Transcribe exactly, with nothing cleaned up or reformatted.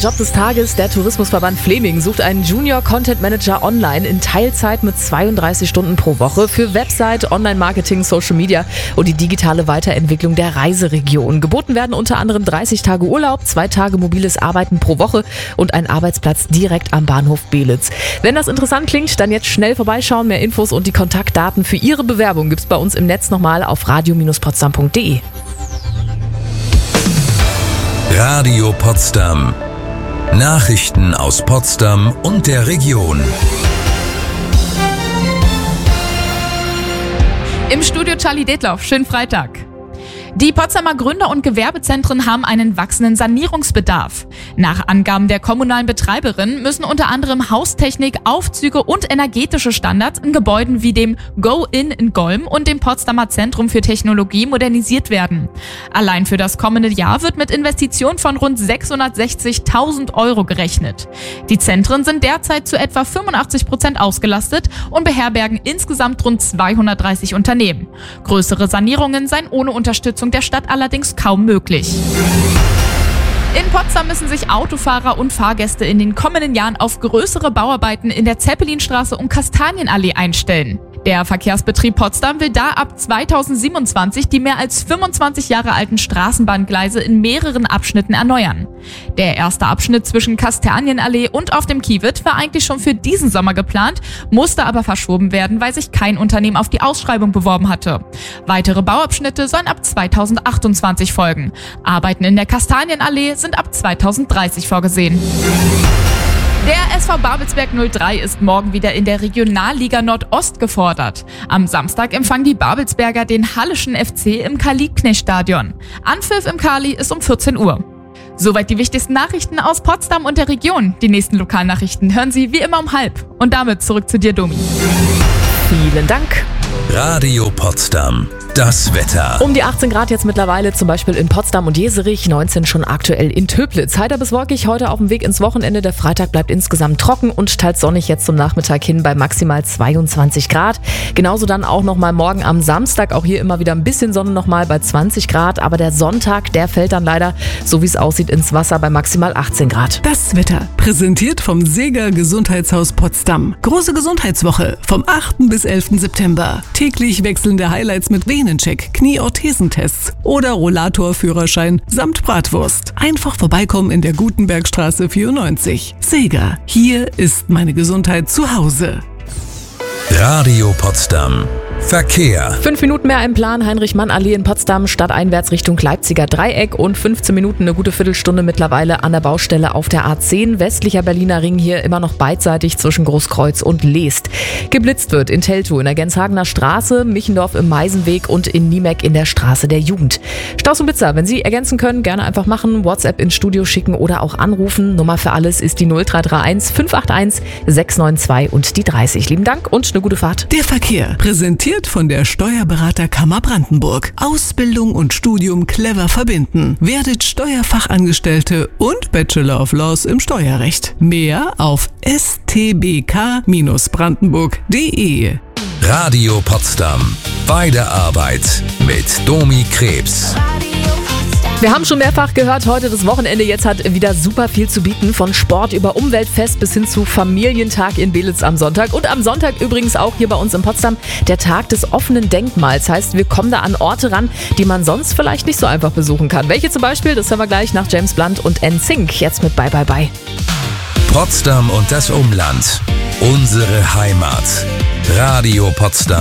Job des Tages, der Tourismusverband Fleming sucht einen Junior Content Manager online in Teilzeit mit zweiunddreißig Stunden pro Woche für Website, Online-Marketing, Social Media und die digitale Weiterentwicklung der Reiseregion. Geboten werden unter anderem dreißig Tage Urlaub, zwei Tage mobiles Arbeiten pro Woche und ein Arbeitsplatz direkt am Bahnhof Belitz. Wenn das interessant klingt, dann jetzt schnell vorbeischauen. Mehr Infos und die Kontaktdaten für Ihre Bewerbung gibt's bei uns im Netz nochmal auf radio Bindestrich potsdam punkt de. Radio Potsdam. Nachrichten aus Potsdam und der Region. Im Studio Charlie Detloff. Schönen Freitag. Die Potsdamer Gründer- und Gewerbezentren haben einen wachsenden Sanierungsbedarf. Nach Angaben der kommunalen Betreiberin müssen unter anderem Haustechnik, Aufzüge und energetische Standards in Gebäuden wie dem Go-In in Golm und dem Potsdamer Zentrum für Technologie modernisiert werden. Allein für das kommende Jahr wird mit Investitionen von rund sechshundertsechzigtausend Euro gerechnet. Die Zentren sind derzeit zu etwa fünfundachtzig Prozent ausgelastet und beherbergen insgesamt rund zweihundertdreißig Unternehmen. Größere Sanierungen seien ohne Unterstützung der Stadt allerdings kaum möglich. In Potsdam müssen sich Autofahrer und Fahrgäste in den kommenden Jahren auf größere Bauarbeiten in der Zeppelinstraße und Kastanienallee einstellen. Der Verkehrsbetrieb Potsdam will da ab zweitausendsiebenundzwanzig die mehr als fünfundzwanzig Jahre alten Straßenbahngleise in mehreren Abschnitten erneuern. Der erste Abschnitt zwischen Kastanienallee und auf dem Kiewit war eigentlich schon für diesen Sommer geplant, musste aber verschoben werden, weil sich kein Unternehmen auf die Ausschreibung beworben hatte. Weitere Bauabschnitte sollen ab zweitausendachtundzwanzig folgen. Arbeiten in der Kastanienallee sind ab zweitausenddreißig vorgesehen. Der S V Babelsberg null drei ist morgen wieder in der Regionalliga Nordost gefordert. Am Samstag empfangen die Babelsberger den Hallischen F C im Karl-Liebknecht-Stadion. Anpfiff im Kali ist um vierzehn Uhr. Soweit die wichtigsten Nachrichten aus Potsdam und der Region. Die nächsten Lokalnachrichten hören Sie wie immer um halb. Und damit zurück zu dir, Domi. Vielen Dank. Radio Potsdam. Das Wetter. Um die achtzehn Grad jetzt mittlerweile, zum Beispiel in Potsdam und Jeserich, neunzehn schon aktuell in Töplitz. Heiter bis wolkig, heute auf dem Weg ins Wochenende. Der Freitag bleibt insgesamt trocken und teils sonnig jetzt zum Nachmittag hin bei maximal zweiundzwanzig Grad. Genauso dann auch nochmal morgen am Samstag, auch hier immer wieder ein bisschen Sonne nochmal bei zwanzig Grad. Aber der Sonntag, der fällt dann leider, so wie es aussieht, ins Wasser bei maximal achtzehn Grad. Das Wetter, präsentiert vom Seeger Gesundheitshaus Potsdam. Große Gesundheitswoche vom achten bis elften September. Täglich wechselnde Highlights mit Venencheck, Knieorthesentests oder Rollatorführerschein samt Bratwurst. Einfach vorbeikommen in der Gutenbergstraße vierundneunzig. Seeger, hier ist meine Gesundheit zu Hause. Radio Potsdam. Verkehr. Fünf Minuten mehr im Plan, Heinrich-Mann-Allee in Potsdam, stadteinwärts Richtung Leipziger Dreieck und fünfzehn Minuten, eine gute Viertelstunde mittlerweile an der Baustelle auf der A zehn, westlicher Berliner Ring, hier immer noch beidseitig zwischen Großkreuz und Leest. Geblitzt wird in Teltow in der Genshagener Straße, Michendorf im Meisenweg und in Niemeck in der Straße der Jugend. Staus und Blitzer, wenn Sie ergänzen können, gerne einfach machen, WhatsApp ins Studio schicken oder auch anrufen. Nummer für alles ist die null drei drei eins fünf acht eins sechs neun zwei und die dreißig. Lieben Dank und eine gute Fahrt. Der Verkehr, präsentiert von der Steuerberaterkammer Brandenburg. Ausbildung und Studium clever verbinden. Werdet Steuerfachangestellte und Bachelor of Laws im Steuerrecht. Mehr auf s t b k Bindestrich brandenburg punkt de. Radio Potsdam. Bei der Arbeit mit Domi Krebs. Wir haben schon mehrfach gehört, heute das Wochenende jetzt hat wieder super viel zu bieten. Von Sport über Umweltfest bis hin zu Familientag in Belitz am Sonntag. Und am Sonntag übrigens auch hier bei uns in Potsdam der Tag des offenen Denkmals. Heißt, wir kommen da an Orte ran, die man sonst vielleicht nicht so einfach besuchen kann. Welche zum Beispiel, das hören wir gleich nach James Blunt und N Sync. Jetzt mit Bye Bye Bye. Potsdam und das Umland. Unsere Heimat. Radio Potsdam.